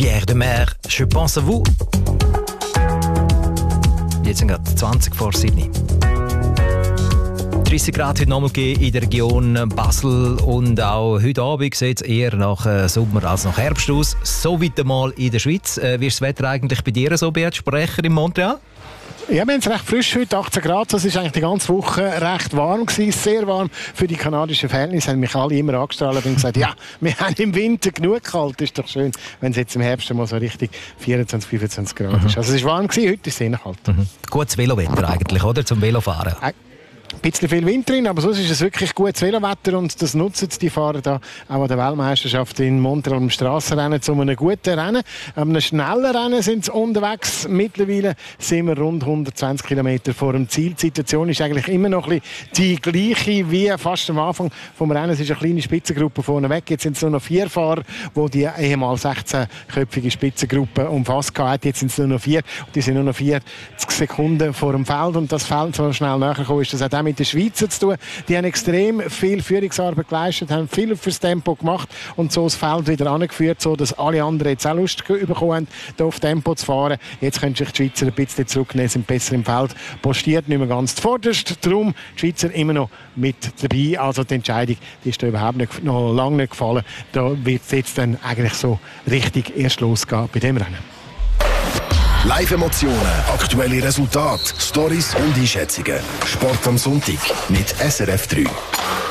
Pierre de Mer, je pense à vous. Jetzt sind gerade 20 vor 7. 30 Grad heute nochmal in der Region Basel und auch heute Abend sieht es eher nach Sommer als nach Herbst aus. So weit einmal in der Schweiz. Wie ist das Wetter eigentlich bei dir so, Beat Sprecher in Montreal? Ja, wir haben es recht frisch heute, 18 Grad. Es war eigentlich die ganze Woche recht warm gewesen, sehr warm für die kanadischen Verhältnisse. Haben mich alle immer angestrahlt und gesagt, ja, wir haben im Winter genug kalt. Ist doch schön, wenn es jetzt im Herbst mal so richtig 24, 25 Grad ist. Also es war warm gewesen, heute ist es sehr kalt. Gutes Velowetter eigentlich, oder? Zum Velofahren. Ein bisschen viel Wind drin, aber sonst ist es wirklich gutes Velowetter und das nutzen die Fahrer da auch an der Weltmeisterschaft in Montreal im Strassenrennen zu einem guten Rennen. Einem schnellen Rennen sind sie unterwegs. Mittlerweile sind wir rund 120 Kilometer vor dem Ziel. Die Situation ist eigentlich immer noch ein bisschen die gleiche wie fast am Anfang vom Rennen. Es ist eine kleine Spitzengruppe vorne weg. Jetzt sind es nur noch 4 Fahrer, die die ehemals 16-köpfige Spitzengruppe umfasst haben. Jetzt sind es nur noch 4. Die sind nur noch 40 Sekunden vor dem Feld und das Feld so schnell näher gekommen ist. Das hat auch mit den Schweizer zu tun. Die haben extrem viel Führungsarbeit geleistet, haben viel fürs Tempo gemacht und so das Feld wieder angeführt, so dass alle anderen jetzt auch Lust bekommen haben, hier auf Tempo zu fahren. Jetzt können sich die Schweizer ein bisschen zurücknehmen, sind besser im Feld postiert, nicht mehr ganz zuvorderst. Darum die Schweizer immer noch mit dabei. Also die Entscheidung, die ist da überhaupt nicht, noch lange nicht gefallen. Da wird es jetzt dann eigentlich so richtig erst losgehen bei dem Rennen. Live-Emotionen, aktuelle Resultate, Stories und Einschätzungen. Sport am Sonntag mit SRF 3.